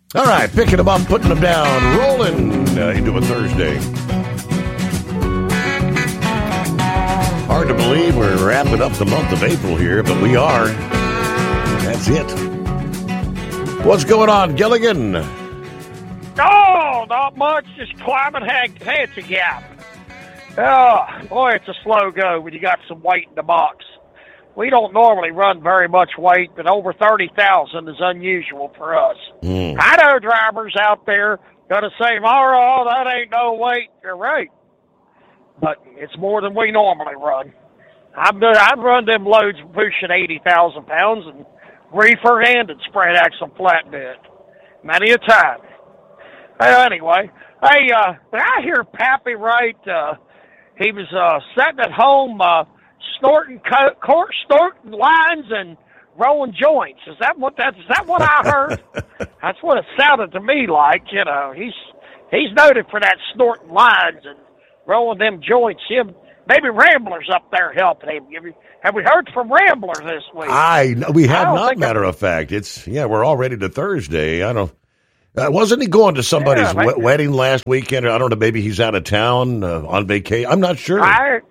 All right, picking them up, putting them down, rolling into a Thursday. Hard to believe we're wrapping up the month of April here, but we are. That's it. What's going on, Gilligan? Oh, not much. Just climbing Hancy Gap. Oh, boy, it's a slow go when you got some weight in the box. We don't normally run very much weight, but over 30,000 is unusual for us. I know drivers out there going to say, oh, that ain't no weight. You're right. But it's more than we normally run. I've run them loads pushing 80,000 pounds and reefer-handed spread axle flatbed many a time. Anyway, hey, did I hear Pappy right? He was sitting at home snorting lines and rolling joints. Is that what I heard? That's what it sounded to me like. You know, he's noted for that snorting lines and rolling them joints. Maybe Rambler's up there helping him. Have we heard from Rambler this week? We have not. Matter of fact, we're already to Thursday. I don't. Wasn't he going to somebody's wedding last weekend? I don't know. Maybe he's out of town on vacation. I'm not sure. I'm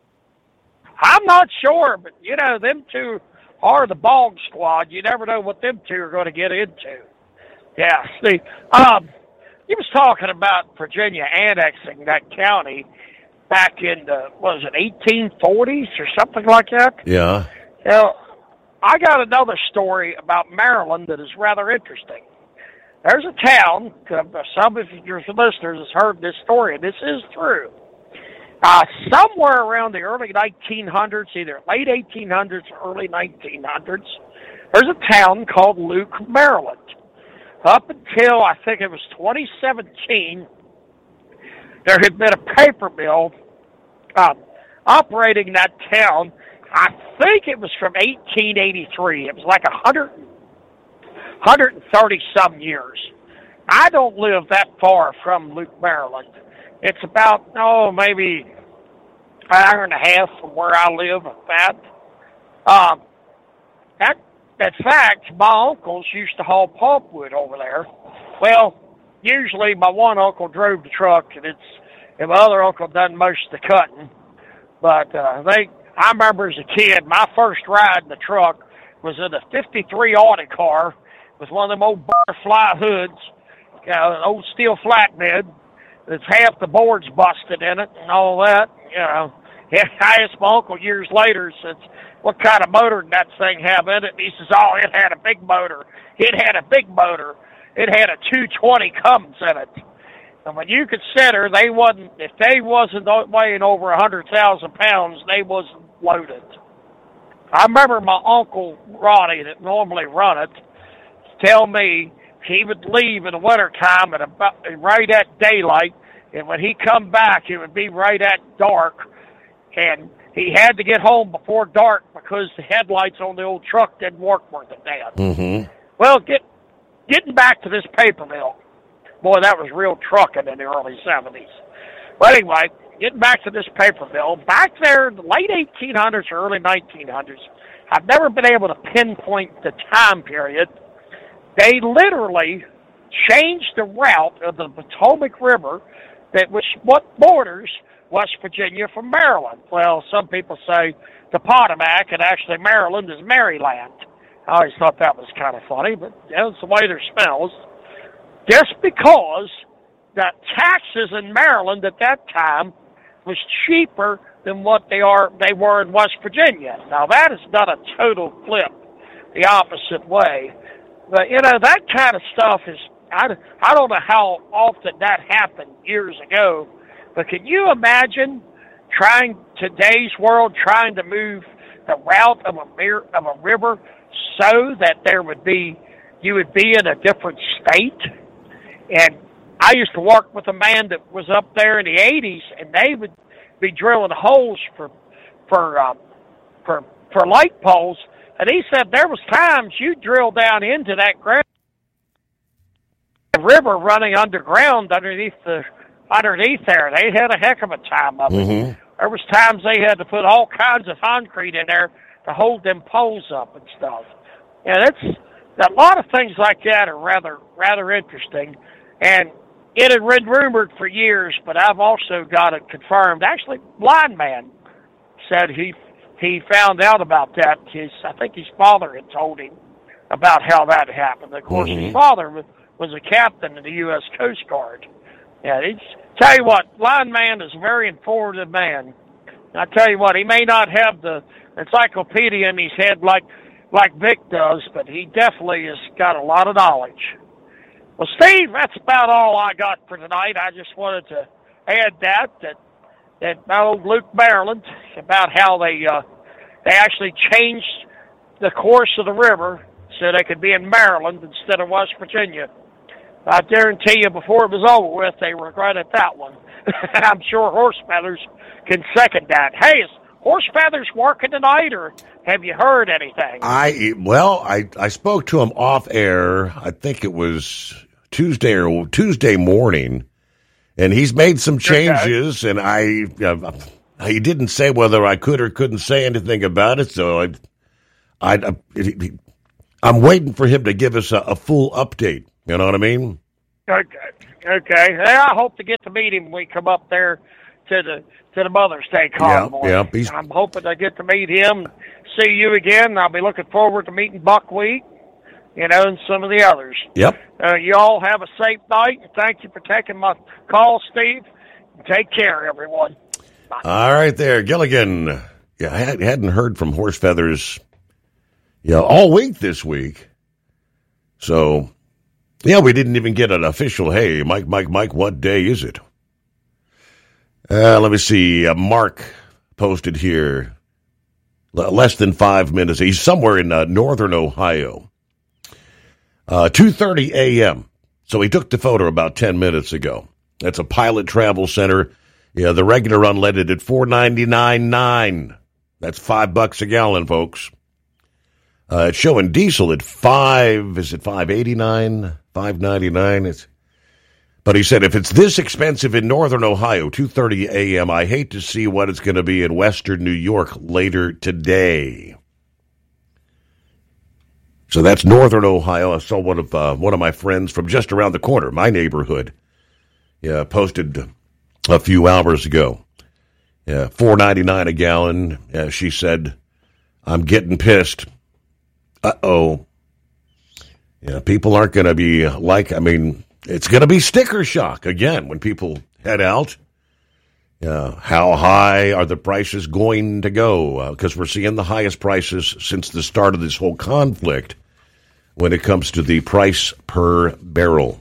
not sure, but you know, them two are the Bog Squad. You never know what them two are going to get into. Yeah, see, he was talking about Virginia annexing that county back in the, 1840s or something like that? Yeah. Now, I got another story about Maryland that is rather interesting. There's a town, some of your listeners has heard this story, and this is true. Somewhere around the early 1900s, either late 1800s or early 1900s, there's a town called Luke, Maryland. Up until, I think it was 2017, there had been a paper mill operating that town. I think it was from 1883. It was like 130-some years. I don't live that far from Luke, Maryland. It's about, maybe an hour and a half from where I live, in fact, my uncles used to haul pulpwood over there. Well, usually my one uncle drove the truck, and my other uncle done most of the cutting. But I remember as a kid, my first ride in the truck was in a 53 Audi car with one of them old butterfly hoods, an old steel flatbed that's half the boards busted in it and all that. You know, I asked my uncle years later, says, what kind of motor did that thing have in it? And he says, it had a big motor. It had a big motor. It had a 220 Cummins in it. And when you consider if they wasn't weighing over 100,000 pounds, they wasn't loaded. I remember my Uncle Ronnie that normally run it tell me he would leave in the wintertime right at daylight, and when he come back, it would be right at dark, and he had to get home before dark because the headlights on the old truck didn't work worth a damn. Mm-hmm. Well, getting back to this paper mill, boy, that was real trucking in the early 70s. But anyway, getting back to this paper mill, back there in the late 1800s or early 1900s, I've never been able to pinpoint the time period. They literally changed the route of the Potomac River what borders West Virginia from Maryland. Well, some people say the Potomac, and actually Maryland is Maryland. I always thought that was kind of funny, but that's the way they're spelled. Just because the taxes in Maryland at that time was cheaper than what they were in West Virginia. Now, that has done a total flip the opposite way. But, that kind of stuff is, I don't know how often that happened years ago, but can you imagine today's world trying to move the route of a river so that you would be in a different state? And I used to work with a man that was up there in the 80s, and they would be drilling holes for light poles. And he said there was times you drill down into that ground, the river running underground underneath there. They had a heck of a time of it. Mm-hmm. There was times they had to put all kinds of concrete in there to hold them poles up and stuff. And a lot of things like that are rather interesting, and it had been rumored for years, but I've also got it confirmed. Actually, blind man said he found out about that. I think his father had told him about how that happened. Of course, his father was a captain in the U.S. Coast Guard. Yeah, tell you what, blind man is a very informative man. And I tell you what, he may not have the encyclopedia in his head like Vic does, but he definitely has got a lot of knowledge. Well, Steve, that's about all I got for tonight. I just wanted to add that about old Luke, Maryland, about how they actually changed the course of the river so they could be in Maryland instead of West Virginia. I guarantee you, before it was over with, they regretted that one. I'm sure Horse Feathers can second that. Hey, is Horse Feathers working tonight, or have you heard anything? I spoke to him off air. I think it was Tuesday morning, and he's made some changes. Okay. And he didn't say whether I could or couldn't say anything about it. So I'm waiting for him to give us a full update. You know what I mean? Okay. I hope to get to meet him when we come up there to the Mother's Day convoy. Yeah. I'm hoping to get to meet him, see you again. I'll be looking forward to meeting Buckwheat, and some of the others. Yep. You all have a safe night. Thank you for taking my call, Steve. Take care, everyone. Bye. All right there, Gilligan. Yeah, I hadn't heard from Horse Feathers all week this week. So, we didn't even get an official, hey, Mike, what day is it? Let me see. Mark posted here less than 5 minutes. He's somewhere in northern Ohio. 2:30 a.m. So he took the photo about 10 minutes ago. That's a Pilot Travel Center. Yeah, the regular unleaded at $4.99.9. That's $5 a gallon, folks. It's showing diesel at $5.89, $5.99. But he said if it's this expensive in northern Ohio, 2:30 a.m., I hate to see what it's going to be in western New York later today. So that's northern Ohio. I saw one of my friends from just around the corner, my neighborhood, posted a few hours ago. Yeah, $4.99 a gallon. She said, I'm getting pissed. Uh-oh. Yeah, people aren't going to be it's going to be sticker shock again when people head out. How high are the prices going to go? Because we're seeing the highest prices since the start of this whole conflict when it comes to the price per barrel.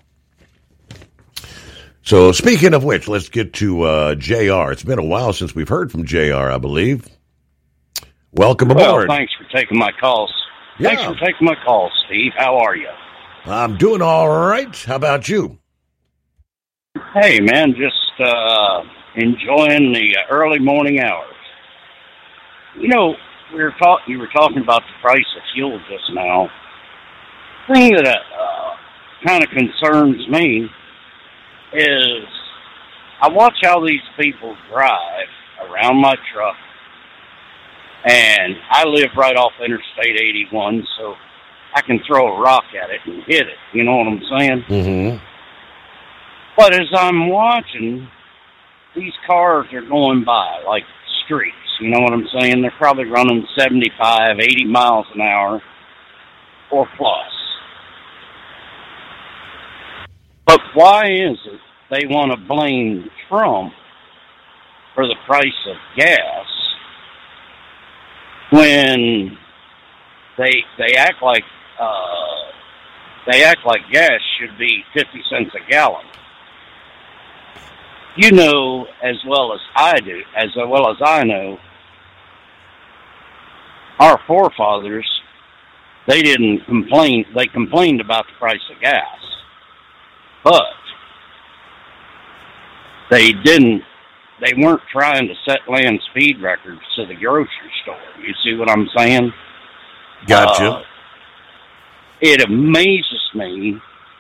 So speaking of which, let's get to JR. It's been a while since we've heard from JR, I believe. Welcome aboard. Well, thanks for taking my calls. Yeah. Thanks for taking my calls, Steve. How are you? I'm doing all right. How about you? Hey, man, just enjoying the early morning hours. You were talking about the price of fuel just now. The thing that kind of concerns me is I watch how these people drive around my truck, and I live right off Interstate 81, so I can throw a rock at it and hit it. You know what I'm saying? Mm-hmm. But as I'm watching, these cars are going by like streaks. You know what I'm saying? They're probably running 75, 80 miles an hour or plus. But why is it they want to blame Trump for the price of gas when they act like gas should be 50 cents a gallon? You know as well as I know, our forefathers, they didn't complain. They complained about the price of gas, but they weren't trying to set land speed records to the grocery store. You see what I'm saying? Gotcha. It amazes me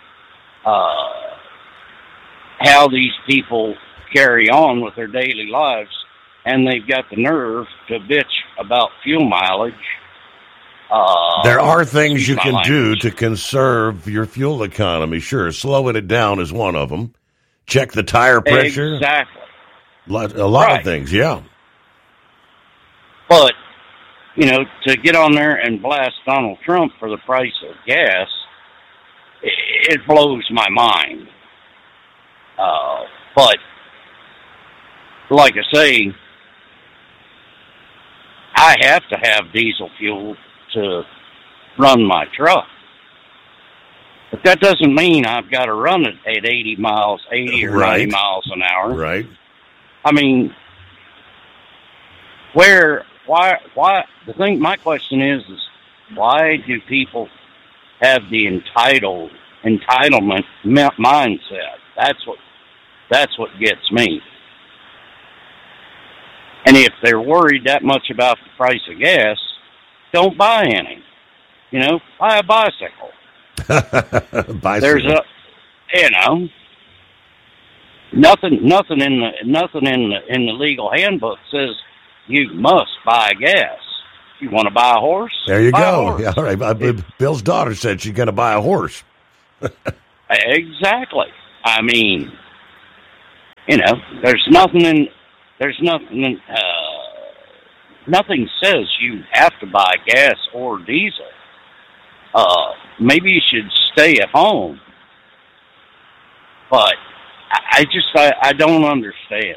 how these people carry on with their daily lives, and they've got the nerve to bitch about fuel mileage There are things you can do language. to conserve your fuel economy. Sure, slowing it down is one of them. Check the tire pressure. Exactly. A lot Right. of things, yeah. But, to get on there and blast Donald Trump for the price of gas, it blows my mind. But, like I say, I have to have diesel fuel to run my truck. But that doesn't mean I've got to run it at 80 or Right. 90 miles an hour. Right. I mean, my question is why do people have the entitlement mindset? That's what gets me. And if they're worried that much about the price of gas, don't buy any. Buy a bicycle. Bicycle. There's nothing in the legal handbook says you must buy gas. You want to buy a horse? There you buy a go. horse. Yeah, all right. Bill's daughter said she's going to buy a horse. Exactly. I mean, nothing says you have to buy gas or diesel. Maybe you should stay at home. But I don't understand,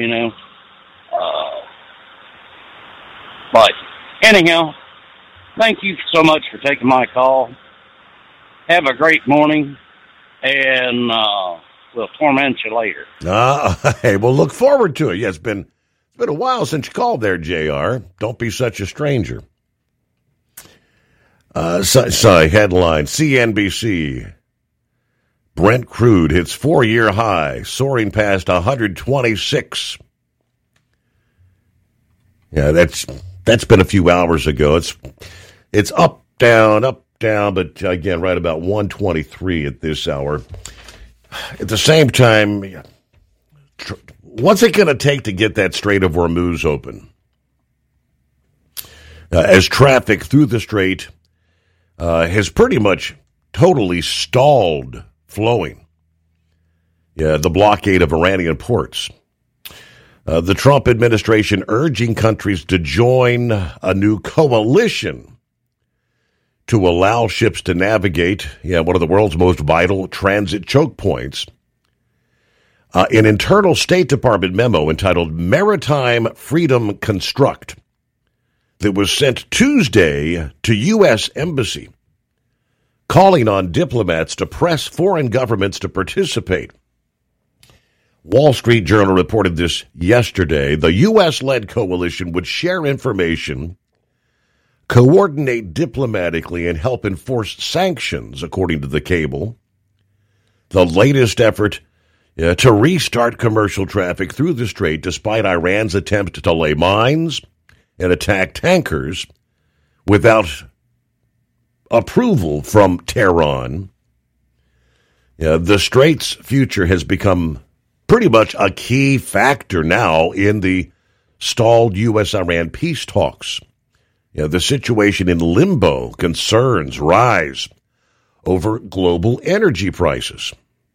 But anyhow, thank you so much for taking my call. Have a great morning, and we'll torment you later. Hey, we'll look forward to it. Yeah, it's been a while since you called there, JR. Don't be such a stranger. Headline, CNBC. Brent crude hits 4-year high, soaring past 126. Yeah, that's been a few hours ago. It's up, down, but again, right about 123 at this hour. At the same time, what's it going to take to get that Strait of Hormuz open? As traffic through the strait has pretty much totally stalled flowing. Yeah, the blockade of Iranian ports. The Trump administration urging countries to join a new coalition to allow ships to navigate one of the world's most vital transit choke points. An internal State Department memo entitled Maritime Freedom Construct that was sent Tuesday to U.S. Embassy, calling on diplomats to press foreign governments to participate. Wall Street Journal reported this yesterday. The U.S.-led coalition would share information, coordinate diplomatically, and help enforce sanctions, according to the cable. The latest effort to restart commercial traffic through the strait despite Iran's attempt to lay mines and attack tankers without approval from Tehran. The strait's future has become pretty much a key factor now in the stalled U.S.-Iran peace talks. The situation in limbo, concerns rise over global energy prices.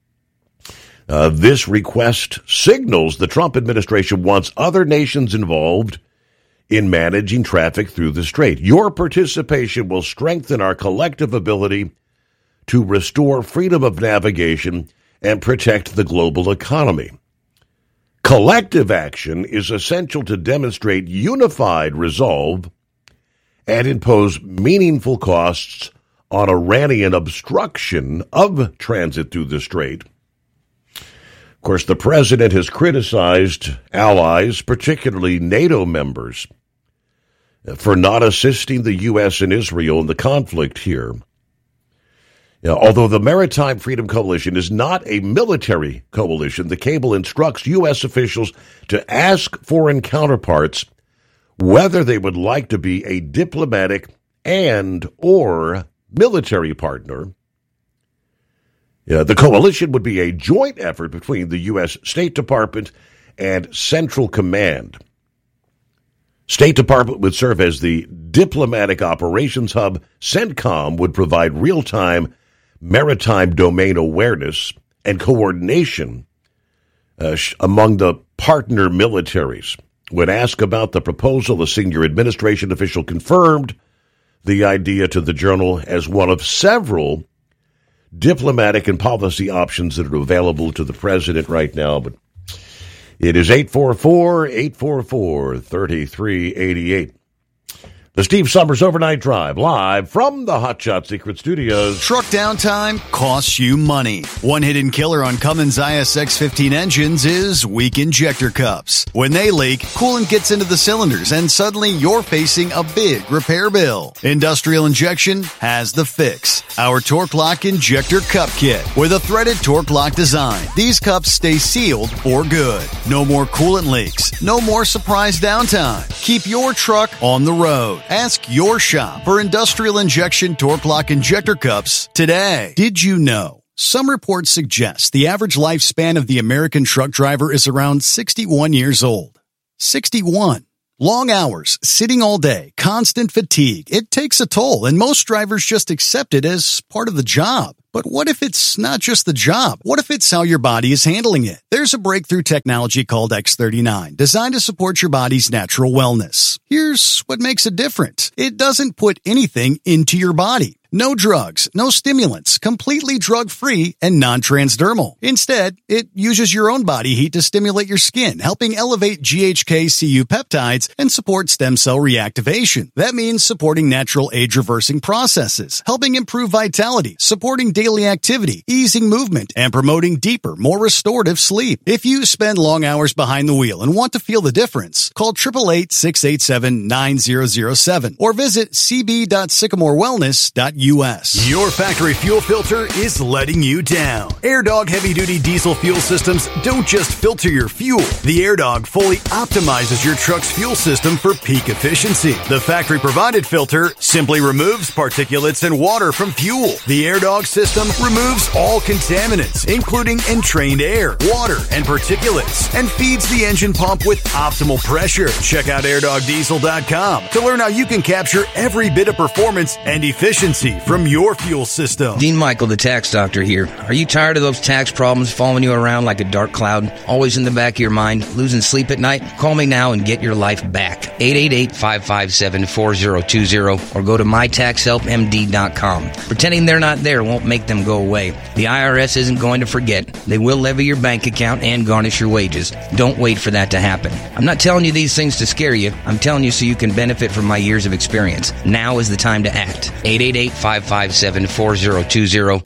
This request signals the Trump administration wants other nations involved in managing traffic through the strait. Your participation will strengthen our collective ability to restore freedom of navigation and protect the global economy. Collective action is essential to demonstrate unified resolve and impose meaningful costs on Iranian obstruction of transit through the strait. Of course, the president has criticized allies, particularly NATO members, for not assisting the U.S. and Israel in the conflict here. Although the Maritime Freedom Coalition is not a military coalition, the cable instructs U.S. officials to ask foreign counterparts whether they would like to be a diplomatic and or military partner. The coalition would be a joint effort between the U.S. State Department and Central Command. State Department would serve as the diplomatic operations hub. CENTCOM would provide real-time maritime domain awareness and coordination among the partner militaries. When asked about the proposal, a senior administration official confirmed the idea to the Journal as one of several diplomatic and policy options that are available to the president right now. But it is 844-844-3388. The Steve Summers Overnight Drive, live from the Hot Shot Secret Studios. Truck downtime costs you money. One hidden killer on Cummins ISX-15 engines is weak injector cups. When they leak, coolant gets into the cylinders, and suddenly you're facing a big repair bill. Industrial Injection has the fix. Our Torque Lock Injector Cup Kit with a threaded Torque Lock design. These cups stay sealed for good. No more coolant leaks. No more surprise downtime. Keep your truck on the road. Ask your shop for Industrial Injection Torque Lock Injector Cups today. Did you know? Some reports suggest the average lifespan of the American truck driver is around 61 years old. 61. Long hours, sitting all day, constant fatigue. It takes a toll, and most drivers just accept it as part of the job. But what if it's not just the job? What if it's how your body is handling it? There's a breakthrough technology called X39, designed to support your body's natural wellness. Here's what makes it different. It doesn't put anything into your body. No drugs, no stimulants, completely drug-free and non-transdermal. Instead, it uses your own body heat to stimulate your skin, helping elevate GHK-Cu peptides and support stem cell reactivation. That means supporting natural age-reversing processes, helping improve vitality, supporting daily activity, easing movement, and promoting deeper, more restorative sleep. If you spend long hours behind the wheel and want to feel the difference, call 888-687-9007 or visit cb.sycamorewellness.us. Your factory fuel filter is letting you down. AirDog heavy-duty diesel fuel systems don't just filter your fuel. The AirDog fully optimizes your truck's fuel system for peak efficiency. The factory-provided filter simply removes particulates and water from fuel. The AirDog system removes all contaminants, including entrained air, water, and particulates, and feeds the engine pump with optimal pressure. Check out AirDogDiesel.com to learn how you can capture every bit of performance and efficiency from your fuel system. Dean Michael, the tax doctor here. Are you tired of those tax problems following you around like a dark cloud, always in the back of your mind, losing sleep at night? Call me now and get your life back. 888-557-4020 or go to mytaxhelpmd.com. Pretending they're not there won't make them go away. The IRS isn't going to forget. They will levy your bank account and garnish your wages. Don't wait for that to happen. I'm not telling you these things to scare you. I'm telling you so you can benefit from my years of experience. Now is the time to act. 888-557-4020.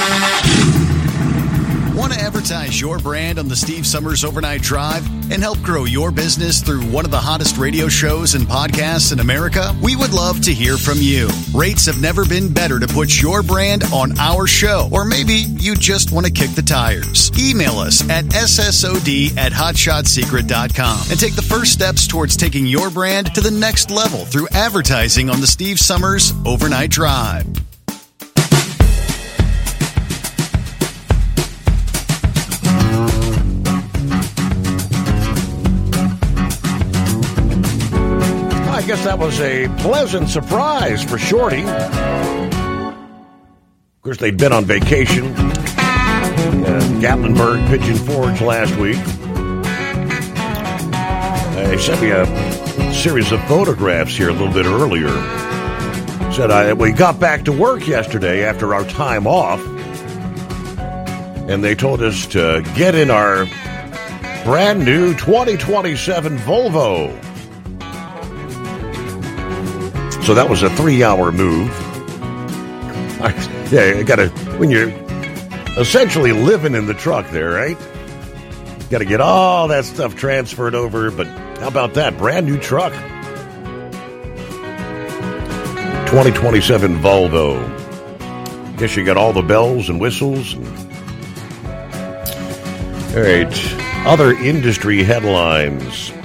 Want to advertise your brand on the Steve Summers Overnight Drive and help grow your business through one of the hottest radio shows and podcasts in America? We would love to hear from you. Rates have never been better to put your brand on our show, or maybe you just want to kick the tires. Email us at ssod@hotshotsecret.com and take the first steps towards taking your brand to the next level through advertising on the Steve Summers Overnight Drive. I guess that was a pleasant surprise for Shorty. Of course, they'd been on vacation in Gatlinburg, Pigeon Forge last week. They sent me a series of photographs here a little bit earlier. Said we got back to work yesterday after our time off, and they told us to get in our brand new 2027 Volvo. So that was a 3-hour move. You gotta, when you're essentially living in the truck there, right? Gotta get all that stuff transferred over, but how about that? Brand new truck. 2027 Volvo. Guess you got all the bells and whistles. All right. Other industry headlines.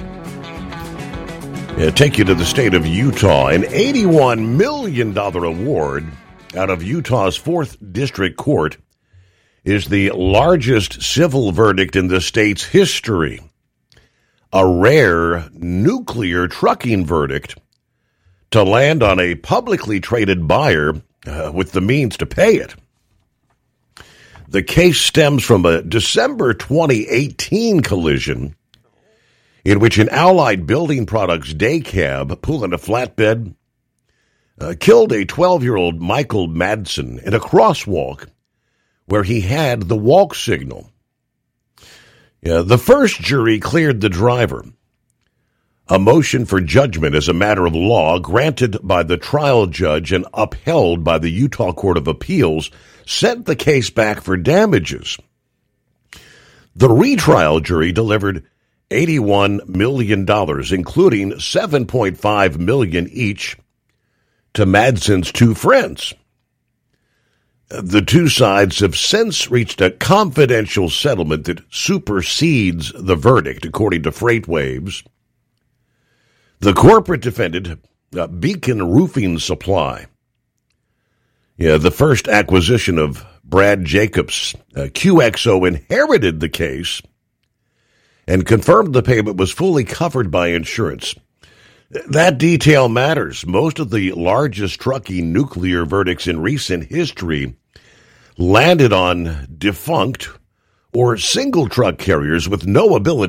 Take you to the state of Utah. An $81 million award out of Utah's 4th District Court is the largest civil verdict in the state's history. a rare nuclear trucking verdict to land on a publicly traded buyer with the means to pay it. The case stems from a December 2018 collision in which an Allied Building Products day cab pulling a flatbed killed a 12-year-old Michael Madsen in a crosswalk where he had the walk signal. The first jury cleared the driver. A motion for judgment as a matter of law granted by the trial judge and upheld by the Utah Court of Appeals sent the case back for damages. The retrial jury delivered $81 million, including $7.5 million each, to Madsen's two friends. The two sides have since reached a confidential settlement that supersedes the verdict, according to FreightWaves. The corporate defendant, Beacon Roofing Supply, the first acquisition of Brad Jacobs, QXO inherited the case and confirmed the payment was fully covered by insurance. That detail matters. Most of the largest trucking nuclear verdicts in recent history landed on defunct or single truck carriers with no ability